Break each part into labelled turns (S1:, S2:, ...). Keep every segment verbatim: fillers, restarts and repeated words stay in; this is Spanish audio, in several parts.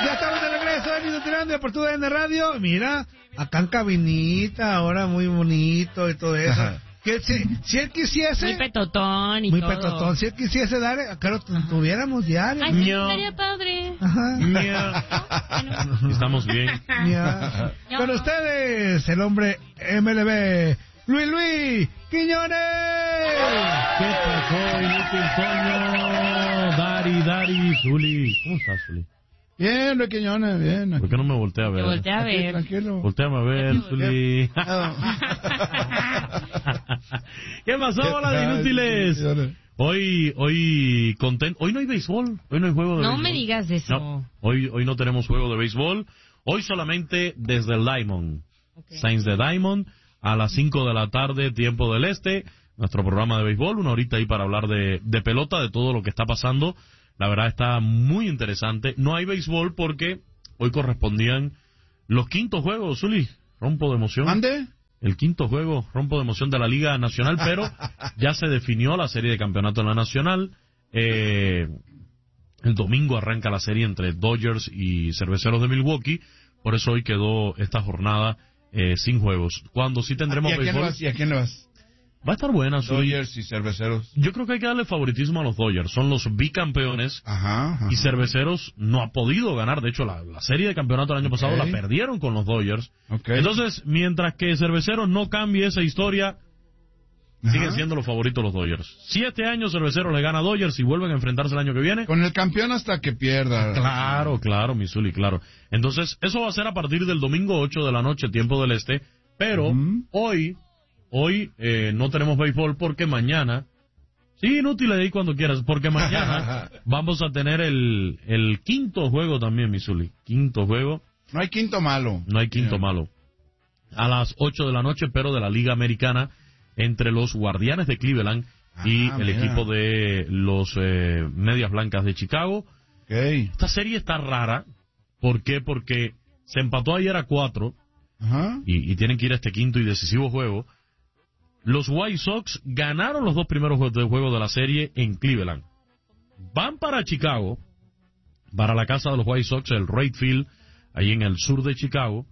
S1: Ya estamos de regreso en Inutilandia por tu D N Radio. Mira, acá en cabinita, ahora muy bonito y todo eso. Que si, si él quisiese...
S2: Muy petotón y
S1: muy
S2: todo.
S1: Muy petotón. Si él quisiese dar, acá lo tuviéramos diario.
S2: Ay, sí, estaría padre.
S1: Ajá.
S2: ¿No?
S3: Estamos bien.
S1: Ya. Con ustedes, el hombre M L B, Luis Luis Quiñones.
S3: ¿Qué pasó, inútil Toño? Dari, Dari, Zuli. ¿Cómo estás, Zuli?
S1: Bien, Luis Quiñones, bien.
S3: ¿Por qué no me voltea a ver?
S2: Te voltea a ver.
S1: Aquí, tranquilo.
S3: Volteame a ver, Zuli. ¿Qué pasó, bola de inútiles? Hoy, hoy contento. Hoy no hay béisbol. Hoy no hay juego de
S2: no
S3: béisbol.
S2: No me digas eso.
S3: No, hoy, hoy no tenemos juego de béisbol. Hoy solamente desde el Diamond. Okay. Saints de Diamond a las cinco de la tarde, tiempo del este. Nuestro programa de béisbol, una horita ahí para hablar de, de pelota, de todo lo que está pasando. La verdad está muy interesante. No hay béisbol porque hoy correspondían los quintos juegos, Zuli. Rompo de emoción.
S1: ¿Mande?
S3: El quinto juego, rompo de emoción de la Liga Nacional, pero ya se definió la serie de campeonato en la Nacional. Eh, el domingo arranca la serie entre Dodgers y Cerveceros de Milwaukee. Por eso hoy quedó esta jornada eh, sin juegos. Cuando sí tendremos
S1: ¿Y a quién
S3: béisbol...
S1: le vas? ¿Y a quién le vas?
S3: Va a estar buena, Zuli.
S1: Dodgers y Cerveceros.
S3: Yo creo que hay que darle favoritismo a los Dodgers. Son los bicampeones.
S1: Ajá, ajá.
S3: Y Cerveceros no ha podido ganar. De hecho, la, la serie de campeonato del año okay. pasado la perdieron con los Dodgers. Okay. Entonces, mientras que Cerveceros no cambie esa historia, ajá. siguen siendo los favoritos los Dodgers. Si este año Cerveceros le gana a Dodgers y vuelven a enfrentarse el año que viene...
S1: Con el campeón hasta que pierda.
S3: Claro, claro, Missouri, claro. Entonces, eso va a ser a partir del domingo ocho de la noche, tiempo del este. Pero uh-huh. hoy... Hoy eh, no tenemos béisbol porque mañana, sí, inútil ahí cuando quieras, porque mañana vamos a tener el, el quinto juego también, Missouri. Quinto juego.
S1: No hay quinto malo.
S3: No hay quinto yeah. malo. A las ocho de la noche, pero de la Liga Americana, entre los Guardianes de Cleveland ah, y el mira. equipo de los eh, Medias Blancas de Chicago.
S1: Okay.
S3: Esta serie está rara. ¿Por qué? Porque se empató ayer a cuatro
S1: Ajá.
S3: y, y tienen que ir a este quinto y decisivo juego. Los White Sox ganaron los dos primeros juegos de juego de la serie en Cleveland. Van para Chicago, para la casa de los White Sox, el Wright Field, ahí en el sur de Chicago,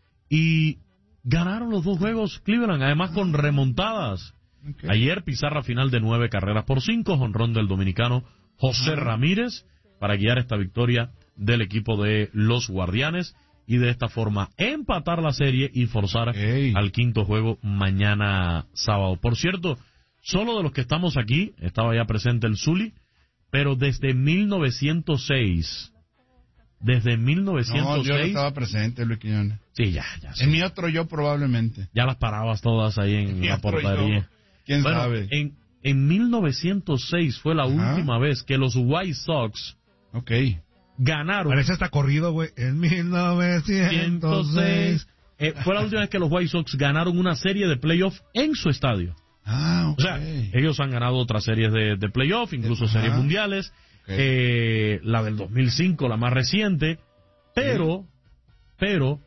S3: y ganaron los dos juegos Cleveland, además con remontadas. Okay. Ayer pizarra final de nueve carreras por cinco, jonrón del dominicano José Ramírez, para guiar esta victoria del equipo de los Guardianes. Y de esta forma empatar la serie y forzar hey. al quinto juego mañana sábado. Por cierto, solo de los que estamos aquí, estaba ya presente el Zuli, pero desde mil novecientos seis, desde mil novecientos seis...
S1: No, yo no estaba presente, Luis Quiñones.
S3: Sí, ya, ya. Sí.
S1: En mi otro yo probablemente.
S3: Ya las parabas todas ahí en, en la portería.
S1: ¿Quién
S3: bueno,
S1: sabe?
S3: En, en mil novecientos seis fue la Ajá. última vez que los White Sox...
S1: Okay.
S3: Ganaron.
S1: Parece hasta corrido, güey. En mil novecientos seis.
S3: Eh, fue la última vez que los White Sox ganaron una serie de playoff en su estadio.
S1: Ah, okay.
S3: O sea, ellos han ganado otras series de, de playoff, incluso Ajá. series mundiales. Okay. Eh, la del dos mil cinco, la más reciente. Pero, sí. pero,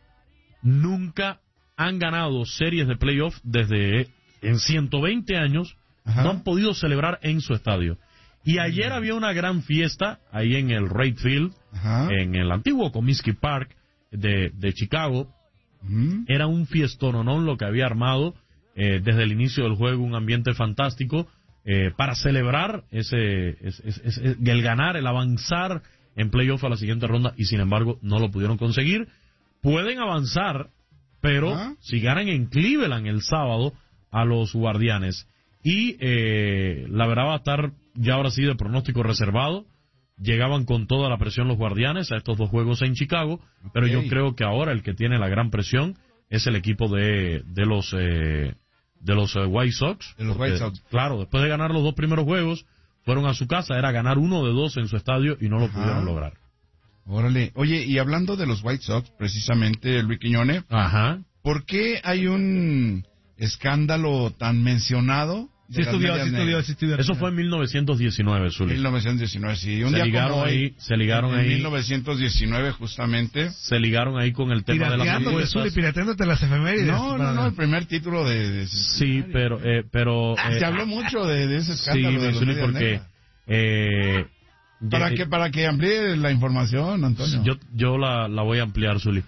S3: nunca han ganado series de playoff desde en ciento veinte años. Ajá. No han podido celebrar en su estadio. Y ayer mm. había una gran fiesta ahí en el Wright Field, Ajá. en el antiguo Comiskey Park de, de Chicago. Mm. Era un fiestononón lo que había armado eh, desde el inicio del juego, un ambiente fantástico eh, para celebrar ese, ese, ese, ese, el ganar, el avanzar en playoff a la siguiente ronda, y sin embargo no lo pudieron conseguir. Pueden avanzar, pero Ajá. si ganan en Cleveland el sábado a los Guardianes. Y eh, la verdad va a estar ya ahora sí de pronóstico reservado. Llegaban con toda la presión los Guardianes a estos dos juegos en Chicago, okay. pero yo creo que ahora el que tiene la gran presión es el equipo de, de los eh, de los eh, White Sox.
S1: De los
S3: porque,
S1: White Sox.
S3: Claro, después de ganar los dos primeros juegos, fueron a su casa, era ganar uno de dos en su estadio y no lo Ajá. pudieron lograr.
S1: Órale. Oye, y hablando de los White Sox, precisamente, Luis Quiñones,
S3: Ajá.
S1: ¿por qué hay un escándalo tan mencionado?
S3: Sí estudió, sí estudió, sí estudió. Eso fue en mil novecientos diecinueve, Zuli.
S1: mil novecientos diecinueve, sí. Un
S3: se
S1: día
S3: ligaron
S1: como
S3: ahí,
S1: hoy,
S3: se ligaron
S1: en
S3: ahí.
S1: mil novecientos diecinueve, justamente.
S3: Se ligaron ahí con el tema de las apuestas.
S1: Zuli, pirateándote las efemérides. No, no, no, el primer título de... de
S3: sí, pero... Eh, pero
S1: ah,
S3: eh,
S1: se habló mucho de, de ese escándalo.
S3: Sí,
S1: de
S3: Zuli, porque eh,
S4: Para
S3: Ya-
S4: que, para que amplíe la información, Antonio.
S3: Yo, yo la, la voy a ampliar, Zuli.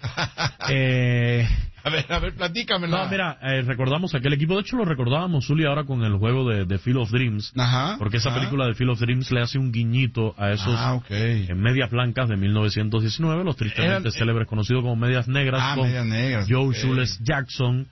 S3: eh,
S4: A ver, a ver, platícamela.
S3: no, mira, eh, recordamos aquel equipo. De hecho, lo recordábamos, Zuli, ahora con el juego de, de Field of Dreams.
S4: Ajá.
S3: Porque esa
S4: ajá.
S3: película de Field of Dreams le hace un guiñito a esos
S4: Ah, ok.
S3: eh, medias blancas de mil novecientos diecinueve, los tristemente
S4: Eran-
S3: célebres conocidos como medias negras,
S4: Ah,
S3: con
S4: medias negras.
S3: Joe
S4: ok.
S3: Shules Jackson,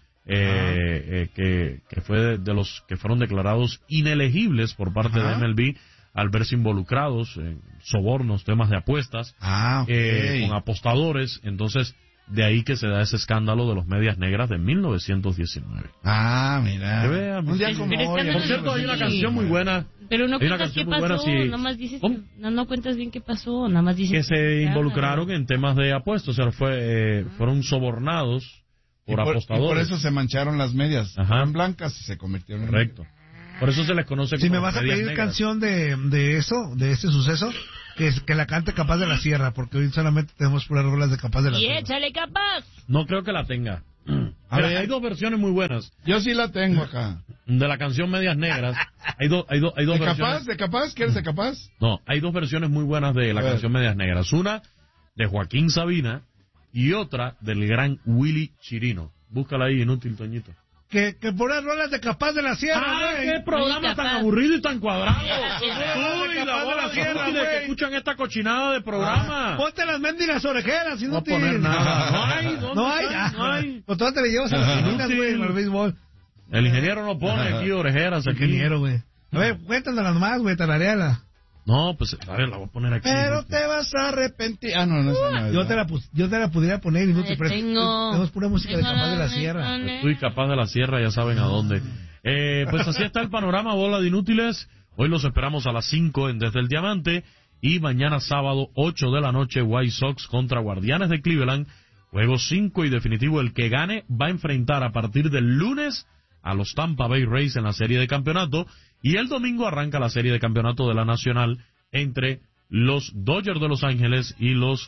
S3: eh, eh, que, que fue de, de los que fueron declarados inelegibles por parte
S4: Ajá.
S3: de M L B al verse involucrados en sobornos, temas de apuestas,
S4: Ah, ok.
S3: eh, con apostadores. Entonces, de ahí que se da ese escándalo de los medias negras de mil novecientos diecinueve.
S4: Ah, mira.
S3: Que vean,
S4: Un día
S3: sí.
S4: como
S2: Pero
S4: hoy.
S2: escándalo
S3: Por cierto, hay una
S2: Sí.
S3: canción muy buena
S2: Pero no
S3: Hay una
S2: cuentas qué
S3: canción muy buena,
S2: pasó,
S3: sí.
S2: nada más dices,
S3: ¿Cómo?
S2: no, no cuentas bien qué pasó, nada más dices
S3: que se
S2: ya.
S3: involucraron en temas de apuestas, o sea, fue, eh, fueron sobornados
S4: Y
S3: por,
S4: por, y
S3: apostadores.
S4: por eso se mancharon las medias.
S3: Ajá.
S4: Eran blancas y se convirtieron en...
S3: Correcto. Por eso se les conoce como
S1: Si me vas a
S3: medias
S1: pedir
S3: negras.
S1: canción de, de eso, de este suceso, que, es- que la cante Capaz de la Sierra, porque hoy solamente tenemos puras rolas de Capaz de la
S2: Y
S1: Sierra.
S2: échale capaz.
S3: No creo que la tenga.
S4: A
S3: Mira,
S4: ver.
S3: hay dos versiones muy buenas
S4: Yo sí la tengo acá.
S3: de la canción Medias Negras. Hay, dos hay, dos hay dos
S4: ¿De
S3: versiones.
S4: capaz? ¿De capaz? ¿Quieres de capaz?
S3: No, hay dos versiones muy buenas de la
S4: A ver.
S3: canción Medias Negras. Una de Joaquín Sabina y otra del gran Willy Chirino. Búscala ahí, inútil, Toñito.
S1: Que, que puras rolas de Capaz de la Sierra,
S3: ¡Ah,
S1: güey.
S3: qué programa
S2: Muy
S3: tan
S2: capaz.
S3: aburrido y tan cuadrado!
S1: Capaz
S3: Uy,
S1: de
S3: la bola
S1: la
S3: de
S1: Sierra,
S3: útiles que
S1: güey.
S3: escuchan esta cochinada de programa.
S1: Ponte las mendigas orejeras,
S3: No
S1: inútil.
S3: voy a poner nada. No hay, ¿dónde
S1: No hay.
S3: está? No hay.
S1: Pues tú te le llevas a las meninas,
S3: Sí.
S1: güey, al béisbol.
S3: El ingeniero no pone aquí orejeras. Aquí.
S1: Ingeniero, güey. A ver, cuéntanos más, güey, tarareala.
S3: No, pues, a ver, la voy a poner aquí.
S4: Pero te vas a arrepentir. Ah, no, no, esa no es,
S1: Yo
S4: ¿no?
S1: te la, pus- yo te la pudiera poner, inútil,
S2: Ay,
S1: pero
S2: tengo-
S1: tenemos pura música de
S2: tengo
S1: Capaz de la
S2: la-
S1: Sierra.
S3: Estoy capaz de la sierra, ya saben a dónde. Eh, pues así está el panorama, bola de inútiles. Hoy los esperamos a las cinco en Desde el Diamante. Y mañana sábado, ocho de la noche, White Sox contra Guardianes de Cleveland. Juego cinco y definitivo. El que gane va a enfrentar a partir del lunes a los Tampa Bay Rays en la serie de campeonato. Y el domingo arranca la serie de campeonato de la Nacional entre los Dodgers de Los Ángeles y los...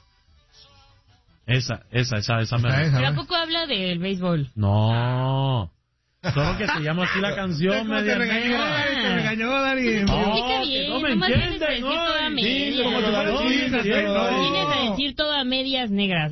S3: Esa, esa, esa, esa.
S1: Esa
S3: mera.
S1: es, a
S2: Pero
S1: ver.
S2: ¿a poco habla del béisbol?
S3: No. Solo que se llama así la canción.
S1: ¿Cómo te
S3: Media
S1: regañó,
S3: Negra.
S1: Dani? Te regañó, Dani.
S3: No,
S2: Explica
S3: que
S2: bien,
S3: no me
S2: nomás vienes a
S3: entienden,
S2: decir
S3: ¿no?
S2: toda
S3: Sí,
S2: media.
S3: como si fuera
S4: No,
S3: chiste,
S4: no,
S3: ¿sí?
S4: no.
S2: Vienes a decir todo a medias negras.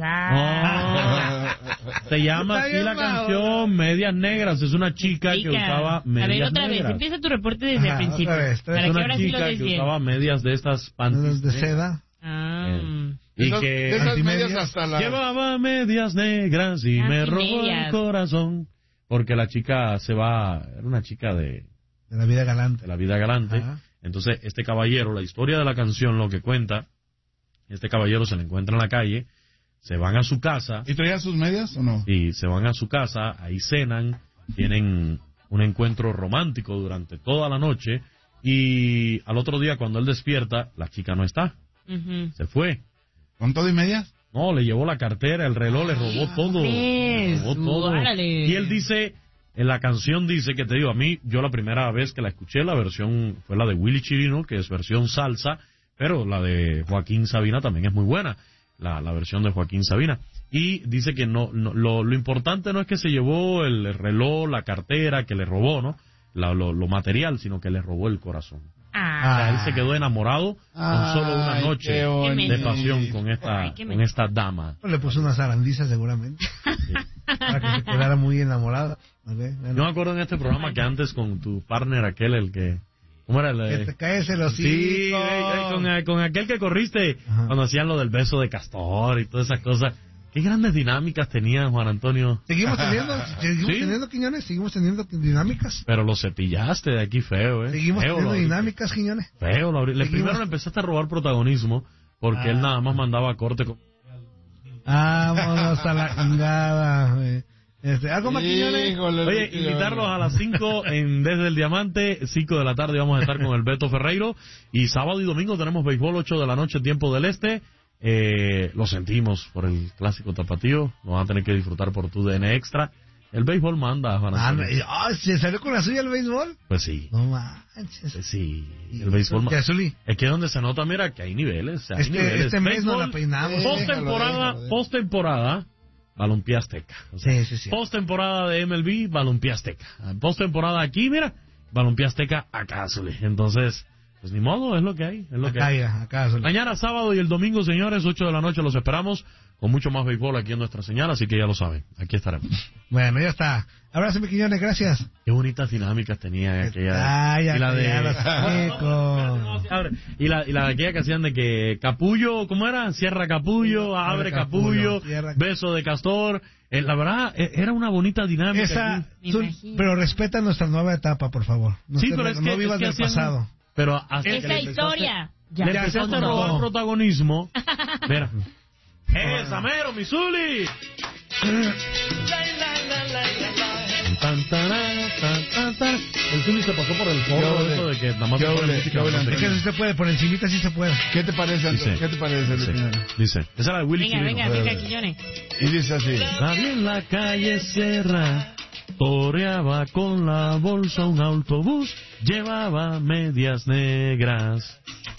S2: Ah.
S3: No. Se llama
S1: Está
S3: así
S1: bien,
S3: la
S1: Mau.
S3: canción Medias Negras. Es una chica que
S2: Explica.
S3: usaba
S2: A ver,
S3: medias
S2: otra vez,
S3: negras.
S2: empieza tu reporte desde
S1: Ajá,
S2: el principio.
S1: otra vez, otra vez.
S2: Para
S3: Es
S2: que
S3: una
S2: ahora sí lo
S3: chica
S2: des
S3: que
S2: bien.
S3: usaba medias de estas panties.
S1: De seda.
S2: Ah.
S3: Y
S4: Esas-
S3: que
S4: de esas
S1: antimedias.
S4: medias hasta la...
S3: llevaba medias negras y me robó el
S2: Antimedias.
S3: corazón. Porque la chica se va, era una chica de,
S1: De la vida galante.
S3: de la vida galante.
S1: Ajá.
S3: Entonces, este caballero, la historia de la canción lo que cuenta, este caballero se le encuentra en la calle, se van a su casa,
S4: ¿Y traía sus medias o no?
S3: y se van a su casa, ahí cenan, tienen un encuentro romántico durante toda la noche, y al otro día cuando él despierta, la chica no está,
S2: Ujú.
S3: se fue.
S4: ¿Con todo y medias?
S3: No, le llevó la cartera, el reloj, le robó todo. Le robó
S2: Jesús,
S3: todo.
S2: órale.
S3: Y él dice, en la canción dice que te digo, a mí, yo la primera vez que la escuché, la versión fue la de Willy Chirino, que es versión salsa, pero la de Joaquín Sabina también es muy buena, la, la versión de Joaquín Sabina. Y dice que no, no lo, lo importante no es que se llevó el reloj, la cartera, que le robó, ¿no? La- lo, lo material, sino que le robó el corazón. O
S2: Ah.
S3: sea, él se quedó enamorado con solo una
S4: Ay,
S3: noche
S4: qué
S3: de
S4: bonito.
S3: pasión con esta,
S2: Ay, qué
S3: con esta dama.
S1: Le puso una zarandiza seguramente. Para que se quedara muy enamorada. Ok, bueno.
S3: Yo me acuerdo en este programa que antes con tu partner aquel, el que... ¿Cómo era el de-
S1: Que te caes el hocico.
S3: Sí, eh, eh, con, eh, con aquel que corriste,
S1: Ajá.
S3: cuando hacían lo del beso de castor y todas esas cosas. Qué grandes dinámicas tenían, Juan Antonio.
S1: Seguimos teniendo, seguimos
S3: Sí.
S1: teniendo, Quiñones, seguimos teniendo dinámicas.
S3: Pero lo cepillaste de aquí feo, ¿eh?
S1: Seguimos
S3: Feo,
S1: teniendo
S3: lo abriste.
S1: dinámicas, Quiñones.
S3: Feo, lo abrí- le
S1: Seguimos.
S3: primero le empezaste a robar protagonismo porque
S1: Ah.
S3: él nada más mandaba corte con...
S1: Vámonos a la chingada, güey. Este, ¿algo más, Quiñones?
S4: Híjole,
S3: Oye,
S4: Lupillo.
S3: invitarlos a las cinco en Desde el Diamante, cinco de la tarde vamos a estar con el Beto Ferreiro, y sábado y domingo tenemos béisbol, ocho de la noche, tiempo del este. Eh, lo sentimos por el clásico tapatío, lo van a tener que disfrutar por tu D N Extra. El béisbol manda, Juan
S1: Ah,
S3: Antonio.
S1: no, y- ah, ¿se salió con la suya el béisbol?
S3: Pues sí,
S1: No manches.
S3: pues sí, el béisbol
S1: ¿Qué,
S3: ma-
S1: Zuli?
S3: es que es donde se nota, mira, que hay niveles, o sea, hay
S1: Este,
S3: niveles.
S1: este mes nos
S3: Béisbol,
S1: la peinamos.
S4: Sí.
S3: Postemporada,
S4: Déjalo, déjalo.
S3: postemporada, Balompié Azteca. O sea,
S1: Sí, sí, sí.
S3: postemporada de M L B, Balompié Azteca. Postemporada aquí, mira, Balompié Azteca acá, Zuli. Entonces, Pues ni modo, es lo que hay. Es lo
S1: acá
S3: que hay.
S1: ya, acá. Solo.
S3: Mañana sábado y el domingo, señores, ocho de la noche los esperamos con mucho más béisbol aquí en nuestra señal, así que ya lo saben, aquí estaremos.
S1: Bueno, ya está. Abrazo, mi Quiñones, gracias.
S3: Qué bonitas dinámicas tenía aquella.
S1: Ay,
S3: y la de
S1: de...
S3: y la y la de aquella que hacían de que capullo, ¿cómo era? Cierra capullo, abre capullo,
S1: cierra...
S3: beso de castor. Eh, la verdad, eh, era una bonita dinámica.
S1: Esa, tú, pero respeta nuestra nueva etapa, por favor. No
S3: sí,
S1: te,
S3: pero es
S1: no
S3: que,
S1: vivas
S3: es que
S1: del
S3: hacían,
S1: pasado.
S3: Pero hasta
S2: esa
S3: que
S2: historia.
S3: Le empezaste,
S2: Ya,
S3: le empezaste a robar protagonismo. Mira. ¡Eh, Samero, mi Zuli! Tan, tan, tan, tan, tan. El Zuli se pasó por el foro eso de que nada más
S4: Yo
S3: se
S4: le-
S3: música.
S4: yo le-
S3: no sé
S1: Es
S3: qué.
S1: que sí se puede, por encimita sí se puede.
S4: ¿Qué te parece, Antonio?
S3: Dice.
S4: ¿Qué te parece?
S3: Dice,
S4: Luis?
S3: dice. Esa era de Willy
S2: Venga,
S3: Quirino.
S2: venga, venga, Quiñones.
S4: Y dice así.
S3: Había en la calle Sierra, toreaba con la bolsa un autobús, llevaba medias negras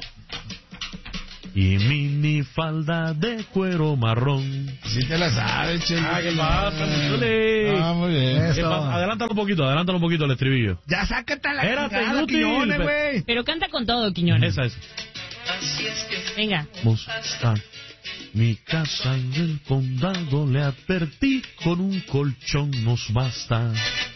S3: y minifalda de cuero marrón.
S4: Sí te la sabes, che.
S3: Ah, ¿qué pasa, mi Zuli?
S4: Ah, muy bien.
S1: Eso.
S3: ¿Qué pasa? Adelántalo un poquito, adelántalo un poquito el estribillo.
S1: Ya sácate la
S3: Espérate,
S1: chingada,
S3: inútil.
S1: Quiñones, güey.
S2: Pero canta con todo, Quiñones.
S3: Esa es.
S2: Venga.
S3: Vamos a mi casa en el condado, le advertí, con un colchón nos basta.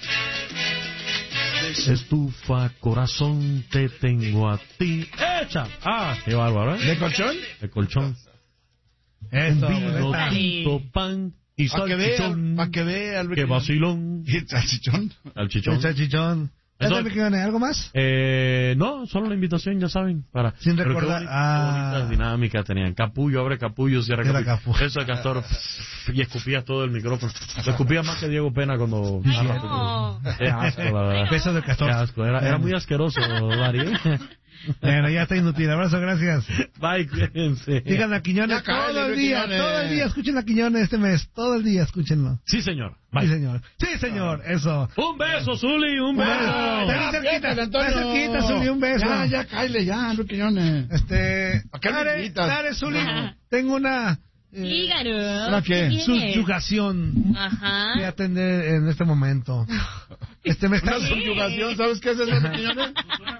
S3: Estufa, corazón, te tengo a ti. ¡Echa! ¡Ah, qué bárbaro, eh!
S4: ¿De colchón?
S3: El colchón.
S1: Eso,
S3: Un vino,
S1: neta.
S3: tinto, pan y
S4: Para que vea,
S3: salchichón.
S4: para que vea. Luis
S3: ¡Qué
S4: Quiñones.
S3: vacilón!
S4: ¿Y el salchichón?
S3: Salchichón.
S1: El salchichón.
S3: Eso-
S1: Eso, mi Quiñones, ¿algo más?
S3: Eh, no, solo la invitación, ya saben, para...
S1: Sin
S3: pero qué
S1: recordar-
S3: boni-
S1: ah.
S3: qué bonitas dinámicas tenían. Capullo, abre capullo, cierra
S1: Cierra
S3: capullo.
S1: capullo.
S3: Eso de Castor, y escupías todo el micrófono. Lo escupías más que Diego Pena cuando...
S2: Ay,
S3: narra
S2: no.
S3: tu- Qué asco, la verdad.
S1: Beso del
S3: Qué
S1: castor.
S3: asco, era, era muy asqueroso, Dari.
S1: Bueno, ya está inútil. Abrazo, gracias.
S3: Bye, cuídense.
S1: Digan a Quiñones
S4: Ya cállate,
S1: todo el
S4: Luis
S1: día,
S4: Quiñones.
S1: todo el día. Escuchen a Quiñones este mes. Todo el día, escúchenlo.
S3: Sí, señor.
S1: Sí,
S3: Bye.
S1: señor. Sí, señor. Eso.
S3: Un beso, Zuli, un
S1: Un
S3: beso.
S1: beso. Está bien cerquita, está cerquita, Zuli, un beso.
S4: Ya, ya, cállale, ya, Luis Quiñones.
S1: Este.
S4: ¿A qué me
S1: Dare,
S4: invitas?
S1: Dare, Zuli,
S2: Ajá.
S1: tengo una eh,
S2: Fígaro.
S4: ¿La qué?
S2: tienes?
S1: subyugación que
S2: Ajá.
S1: atender en este momento. Este me está.
S4: Una subyugación, ¿sabes qué es eso, Luis Quiñones?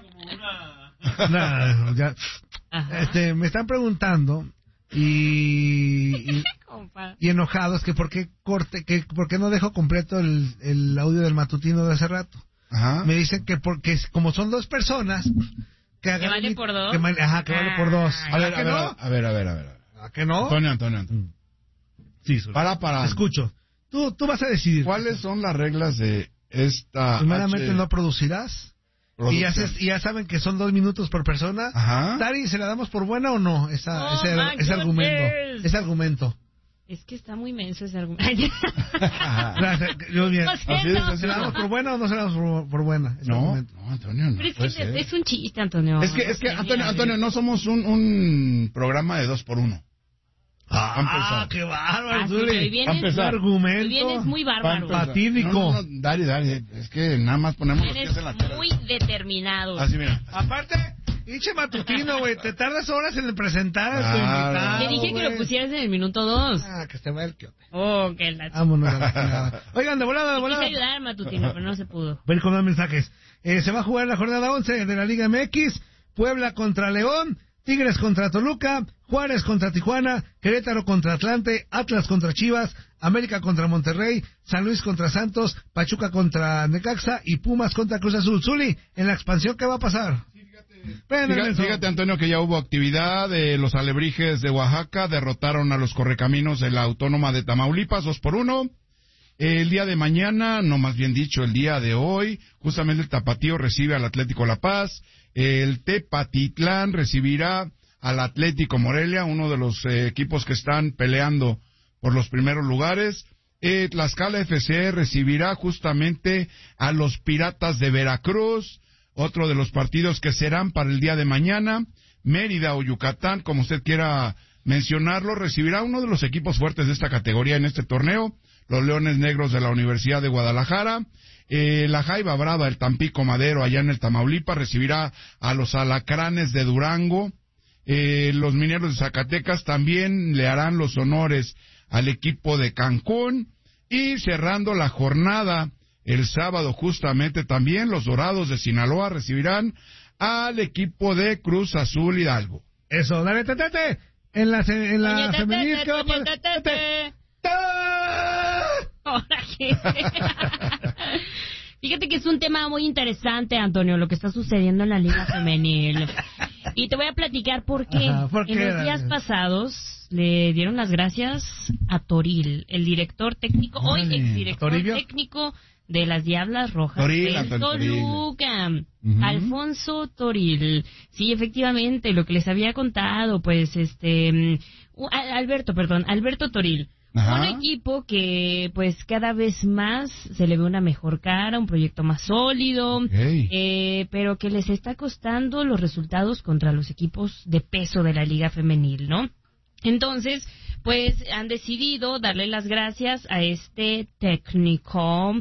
S1: No, ya.
S2: Ajá.
S1: Este, me están preguntando y, y,
S2: Compa.
S1: y enojados que por qué corte, que por qué no dejo completo el, el audio del matutino de hace rato.
S4: Ajá.
S1: Me dicen que porque como son dos personas que hagan
S2: vale
S1: mi-
S2: por dos?
S1: que ma- ajá, que vale por dos.
S2: Ah,
S4: A ver,
S1: ¿A
S4: a
S1: que
S4: ver,
S1: no?
S4: a ver, a ver, a ver.
S1: ¿A que no?
S4: Antonio, Antonio, Antonio.
S1: Sí, Zuli.
S4: Para, para.
S1: Escucho. Tú, tú vas a decidir.
S4: ¿Cuáles son las reglas de esta
S1: Primeramente
S4: H
S1: no producirás. Y ya,
S4: producción?
S1: se- y ya saben que son dos minutos por persona.
S4: Ajá.
S1: Dari, ¿se la damos por buena o no? Esa,
S2: Oh,
S1: ese,
S2: my
S1: ese argumento.
S2: goodness.
S1: Ese argumento.
S2: Es que está muy menso ese argumento.
S1: Gracias, yo bien.
S2: No sé,
S4: Así es,
S2: no.
S4: así
S1: ¿Se la damos por buena o no se la damos por, por buena? Ese
S4: No,
S1: argumento.
S4: no, Antonio, no.
S2: Pero es que
S4: puede
S2: es,
S4: ser.
S2: es un chiste, Antonio.
S4: Es que, es que,
S2: No sé,
S4: Antonio,
S2: mira,
S4: Antonio, no somos un, un programa de dos por uno.
S1: Ah,
S4: Va a empezar.
S1: qué bárbaro,
S2: Ah, sí,
S1: Zuli.
S2: hoy
S4: Va
S2: vienes-
S4: a empezar.
S1: Argumento.
S2: Hoy vienes muy
S4: Va a
S2: bárbaro.
S4: empezar.
S1: Fatídico.
S4: No, no, no, Dari, Dari, es que nada más ponemos los
S2: Vienes
S4: pies en la tierra.
S2: muy determinado.
S4: Así, mira.
S1: Aparte, hinche matutino, güey. Te tardas horas en presentar a tu
S4: Claro.
S1: invitado.
S2: Te dije que
S1: güey.
S2: lo pusieras en el minuto dos.
S1: Ah, que se vaya el quiote.
S2: Oh, que la...
S1: Vámonos a la chingada. Oigan, de volada, de
S2: Quise
S1: volada.
S2: ayudar, Matutino, pero no se pudo.
S1: Ven con los mensajes. Eh, se va a jugar la jornada once de la Liga M X. Puebla contra León. Tigres contra Toluca. Juárez contra Tijuana. Querétaro contra Atlante. Atlas contra Chivas. América contra Monterrey. San Luis contra Santos. Pachuca contra Necaxa. Y Pumas contra Cruz Azul. Zuli, en la expansión, ¿qué va a pasar? Ven,
S4: Fíjate,
S1: Nelson.
S4: fíjate, Antonio, que ya hubo actividad. Eh, los Alebrijes de Oaxaca derrotaron a los Correcaminos de la Autónoma de Tamaulipas, dos por uno. Eh, el día de mañana, no más bien dicho, el día de hoy, justamente el Tapatío recibe al Atlético La Paz. El Tepatitlán recibirá al Atlético Morelia, uno de los eh, equipos que están peleando por los primeros lugares. Eh, Tlaxcala F C recibirá justamente a los Piratas de Veracruz, otro de los partidos que serán para el día de mañana. Mérida o Yucatán, como usted quiera mencionarlo, recibirá uno de los equipos fuertes de esta categoría en este torneo, los Leones Negros de la Universidad de Guadalajara. Eh, la Jaiba Brava, el Tampico Madero, allá en el Tamaulipas, recibirá a los Alacranes de Durango. Eh, los Mineros de Zacatecas también le harán los honores al equipo de Cancún. Y cerrando la jornada, el sábado justamente también, los Dorados de Sinaloa recibirán al equipo de Cruz Azul Hidalgo.
S1: Eso, dale, Tetete. En la, en la
S2: Oye,
S1: femenil,
S2: tete,
S1: ¿qué va a
S2: tete,
S1: pasar?
S2: tete.
S1: Tete. ¡Ah!
S2: Ahora qué. Fíjate que es un tema muy interesante, Antonio, lo que está sucediendo en la Liga Femenil. Y te voy a platicar por qué.
S1: Ajá, ¿por qué?
S2: En los días pasados le dieron las gracias a Toril, el director técnico, hoy
S4: Órale.
S2: exdirector
S1: ¿Toribio?
S2: técnico de las Diablas Rojas
S4: Toril,
S2: del
S4: Antonio Toril.
S2: Toluca.
S4: Ujú.
S2: Alfonso Toril. Sí, efectivamente, lo que les había contado, pues, este... mm, Al- Alberto, perdón, Alberto Toril.
S4: Ajá.
S2: Un equipo que, pues, cada vez más se le ve una mejor cara, un proyecto más sólido,
S4: Ok.
S2: eh, pero que les está costando los resultados contra los equipos de peso de la Liga Femenil, ¿no? Entonces, pues han decidido darle las gracias a este técnico.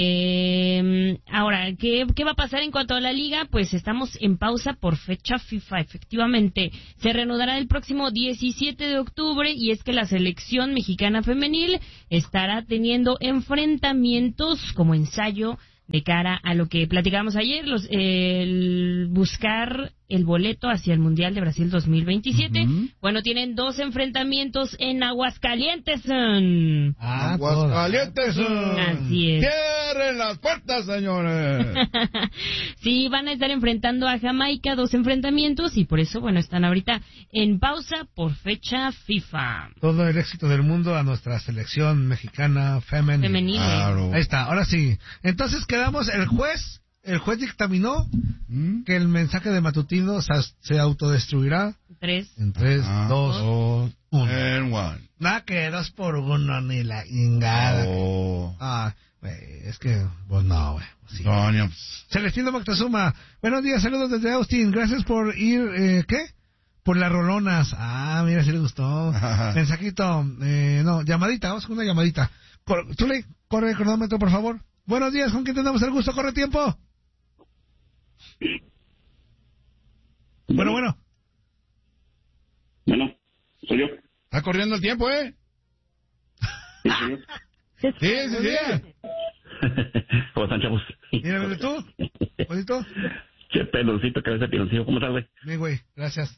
S2: Eh, ahora, ¿qué, ¿qué va a pasar en cuanto a la liga? Pues estamos en pausa por fecha FIFA, efectivamente. Se reanudará el próximo diecisiete de octubre y es que la selección mexicana femenil estará teniendo enfrentamientos como ensayo de cara a lo que platicábamos ayer, los, el buscar el boleto hacia el Mundial de Brasil dos mil veintisiete.
S4: Ujú.
S2: Bueno, tienen dos enfrentamientos en Aguascalientes. mm.
S1: Ah,
S4: Aguascalientes.
S1: toda.
S2: Así es.
S4: Cierren las puertas, señores.
S2: Sí, van a estar enfrentando a Jamaica, dos enfrentamientos, y por eso, bueno, están ahorita en pausa por fecha FIFA.
S1: Todo el éxito del mundo a nuestra selección mexicana femenil.
S2: Femenil.
S4: Claro.
S1: Ahí está, ahora sí. Entonces quedamos, el juez, el juez dictaminó
S4: ¿Mm?
S1: que el mensaje de Matutino se, se autodestruirá
S2: Tres.
S1: en tres,
S4: Ah,
S1: dos,
S4: dos,
S1: uno.
S4: and one.
S1: Nada que dos por uno, ni la ingada.
S4: Oh.
S1: Ah, güey, es que, pues no, güey. Sí.
S4: Sonia, pues,
S1: Celestino Moctezuma, buenos días, saludos desde Austin, gracias por ir, eh, ¿qué? Por las rolonas. Ah, mira, si le gustó. Mensajito, eh, no, llamadita, vamos con una llamadita. Cor- Zuli, corre el cronómetro, por favor. Buenos días, ¿con quién tenemos el gusto? Corre tiempo. Bueno, bueno.
S5: Bueno, soy yo.
S4: está corriendo el tiempo, ¿eh?
S5: Sí, soy yo.
S4: Sí, sí, sí.
S5: ¿Cómo están, chavos?
S1: Mira, ¿ves tú? ¿Bonito?
S5: Che, peloncito, cabeza piloncillo. ¿Cómo estás, güey?
S1: Bien, güey, gracias.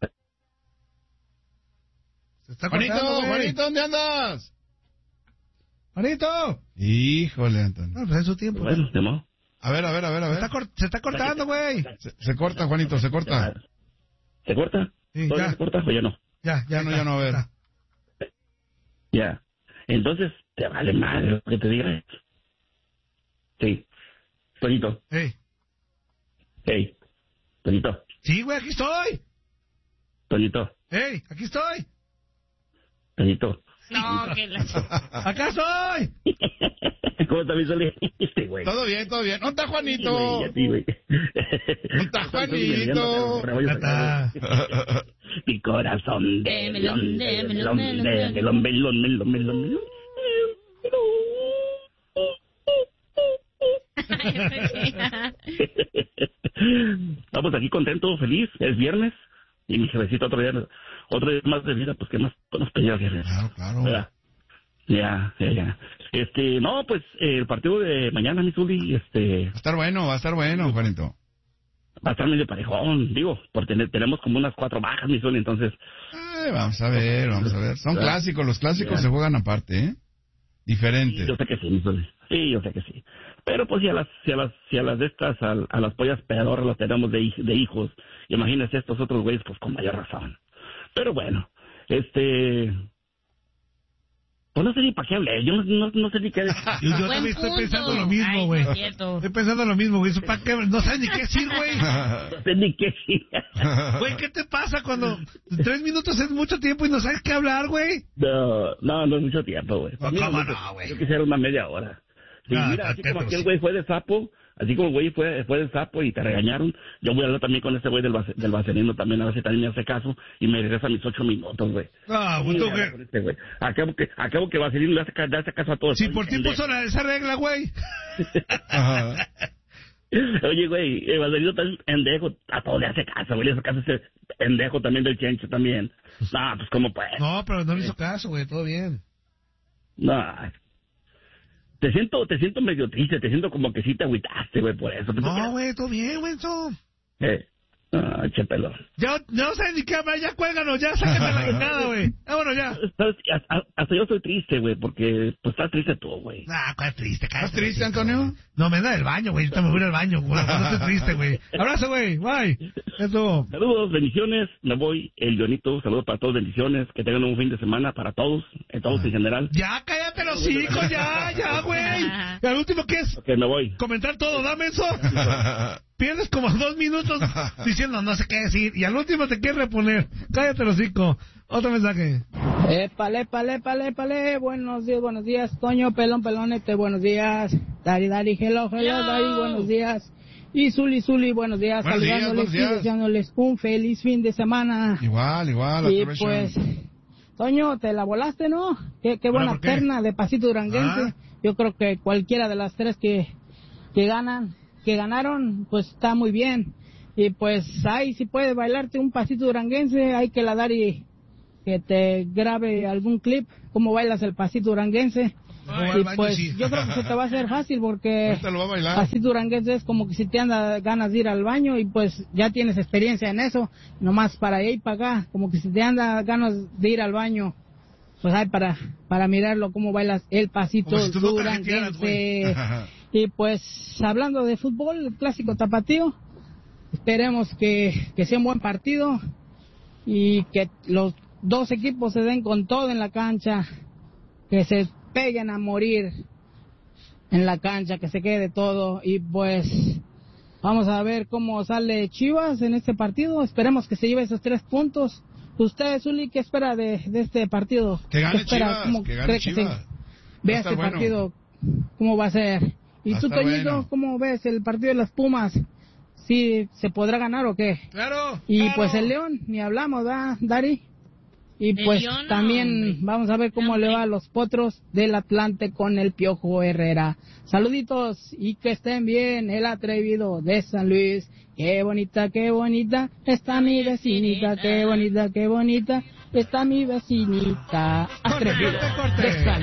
S1: Se está
S4: Juanito,
S1: cortando, güey.
S4: Juanito, ¿dónde andas?
S1: Juanito.
S4: Híjole, Antonio.
S1: No, pues en su tiempo.
S5: Bueno, de modo.
S4: A ver, a ver, a ver, a
S1: Se
S4: ver.
S1: está, cor- se está cortando, güey.
S4: Se, se corta, Juanito, se corta.
S5: ¿Se corta?
S1: Sí,
S5: ¿Todavía
S1: ya.
S5: se corta o ya no?
S1: Ya, ya,
S4: Ya no,
S1: está,
S4: ya no, a ver.
S1: está.
S5: Ya. Entonces, ¿te vale madre lo que te diga? Sí. Toñito.
S1: Ey.
S5: Hey. Toñito.
S1: Sí, güey, aquí estoy.
S5: Toñito.
S1: Ey, aquí estoy.
S5: Toñito.
S2: No, que la...
S1: Acá estoy.
S5: ¿Cómo está mi Soli? Este, güey.
S4: Todo bien, todo bien. ¿Dónde está
S5: Sí,
S4: Juanito?
S5: güey, a ti, güey.
S4: ¿Dónde está Juanito?
S1: Ya está.
S5: Mi corazón de
S2: De
S5: melón,
S2: melón,
S5: de
S2: de
S5: melón,
S2: melón,
S5: de
S2: de
S5: melón, melón, melón, melón, melón. Estamos aquí contentos, feliz, es viernes y mi jefecito otro día, otro día más de vida, pues que más nos pedía viernes.
S4: Claro, claro.
S5: ¿Verdad? Ya, ya, ya. Este, no, pues eh, el partido de mañana, mi Zuli, este,
S4: Va a estar bueno, va a estar bueno, Juanito.
S5: va a estar medio parejón, digo, porque te- tenemos como unas cuatro bajas, mi Zuli, entonces,
S4: Ay, vamos a ver, vamos a ver. Son
S5: Ya.
S4: clásicos, los clásicos
S5: Ya.
S4: se juegan aparte, ¿eh?
S5: sí,
S4: Diferentes.
S5: yo sé que sí, mi Zuli. Sí, yo sé que sí. Pero pues si a las, si a las, si a las de estas, a, a las pollas pedoras las tenemos de, hij- de hijos, imagínense estos otros güeyes, pues con mayor razón. Pero bueno, este... Pues no sé ni para qué hablé, yo no, no, no sé ni qué...
S1: Yo, yo
S2: Buen
S1: también estoy
S2: punto.
S1: pensando lo
S2: Ay,
S1: mismo,
S2: no
S1: güey.
S2: es cierto.
S1: Estoy pensando lo mismo, güey. Eso, ¿para qué? No sabes ni qué decir, güey.
S5: No sé ni qué decir.
S1: Güey, ¿qué te pasa cuando tres minutos es mucho tiempo y no sabes qué hablar, güey?
S5: No, no, no es mucho tiempo, güey.
S1: No,
S5: Para mí
S1: ¿cómo
S5: mucho.
S1: no, güey?
S5: Yo quisiera una media hora. Sí,
S1: No,
S5: mira, así
S1: cállate,
S5: como aquel
S1: sí.
S5: güey fue de sapo, así como el güey fue, fue de sapo y te regañaron, yo voy a hablar también con ese güey del, vace- del vaselino también, a ver si también me hace caso y me regresa mis ocho minutos, güey.
S1: No, pues
S5: Sí,
S1: tú,
S5: voy a hablar
S1: güey.
S5: con este güey. Acabo que, acabo que Vaselino le hace, ca- le hace caso a todos.
S1: Si por ti puso la- esa regla, güey.
S4: Ajá.
S5: Oye, güey, el Vaselino también es pendejo, a todo le hace caso, güey, le hace caso a ese pendejo también del Chencho también. No, pues cómo pues.
S1: No, pero no le hizo caso, güey. Todo bien.
S5: No. Te siento, te siento medio triste, te siento como que sí te agüitaste, güey, por eso. Pues,
S1: No, güey, todo bien, güey. Eso.
S5: Eh. Ah, che pelón.
S1: Ya no sé ni qué hablar, ya cuélganos, ya sáquenme la chingada, güey. Vámonos ya.
S5: ¿Sabes? Hasta yo estoy triste, güey, porque pues estás triste tú, güey.
S1: Ah, ¿cuál triste?
S4: ¿Estás triste, Antonio?
S1: No, me anda del baño, güey. Yo me voy al baño, güey. No estoy triste, güey. Abrazo, güey. Bye. Eso.
S5: Saludos, bendiciones. Me voy, el Dionito. Saludos para todos, bendiciones. Que tengan un fin de semana para todos, en todos en general.
S1: Ya, cállate los hijos, ya, ya, güey. Y al último, ¿qué es?
S5: Ok, me voy.
S1: Comentar todo, dame eso. Pierdes como dos minutos diciendo no sé qué decir y al último te quieres reponer. Cállate los hocico. Otro mensaje.
S6: Épale, épale, épale, épale. Buenos días, buenos días. Toño, pelón, pelonete, buenos días. Dari, Dari, hello, hello, Dari, buenos días. Y Zuli, Zuli, buenos días.
S4: Buenos días,
S6: saludándoles
S4: buenos
S6: y
S4: días.
S6: deseándoles un feliz fin de semana.
S4: Igual, igual.
S6: Y
S4: aprovecho.
S6: pues, Toño, te la volaste, ¿no? Qué, qué buena
S1: ¿por qué?
S6: terna de Pasito Duranguense.
S1: Ah.
S6: Yo creo que cualquiera de las tres que, que ganan, que ganaron, pues está muy bien. Y pues ahí si puedes bailarte un pasito duranguense, hay que la dar y que te grabe algún clip cómo bailas el pasito duranguense.
S1: Ay,
S6: Y
S1: baño,
S6: pues
S1: sí.
S6: yo creo que se te va a hacer fácil porque
S4: Ahorita lo va a bailar.
S6: pasito duranguense es como que si te anda ganas de ir al baño y pues ya tienes experiencia en eso, nomás para allá y para acá, como que si te anda ganas de ir al baño, pues hay para para mirarlo cómo bailas el pasito
S1: Como si tú no cajetearas,
S6: duranguense. Y pues hablando de fútbol, el clásico tapatío, esperemos que, que sea un buen partido y que los dos equipos se den con todo en la cancha, que se peguen a morir en la cancha, que se quede todo y pues vamos a ver cómo sale Chivas en este partido, esperemos que se lleve esos tres puntos. ¿Usted, Zuli, qué espera de, de este partido?
S4: Que gane
S6: ¿Qué espera?
S4: Chivas,
S6: ¿Cómo
S4: que gane
S6: cree
S4: Chivas.
S6: que se
S4: Va a
S6: vea
S4: estar
S6: este
S4: bueno.
S6: partido? ¿Cómo va a ser? ¿Y
S4: Va a
S6: tú,
S4: estar
S6: Toñito,
S4: bueno.
S6: cómo ves el partido de las Pumas? ¿Sí se podrá ganar o qué?
S1: Claro.
S6: Y
S1: claro.
S6: pues el León, ni hablamos, ¿verdad, Dari? Y
S2: El
S6: pues
S2: León,
S6: también
S2: hombre.
S6: vamos a ver cómo
S2: Hombre.
S6: le va a los Potros del Atlante con el Piojo Herrera. Saluditos y que estén bien, el atrevido de San Luis. Qué bonita, qué bonita está mi vecinita, qué bonita, qué bonita está mi vecinita. Atrevido
S1: corte, corte.
S6: de San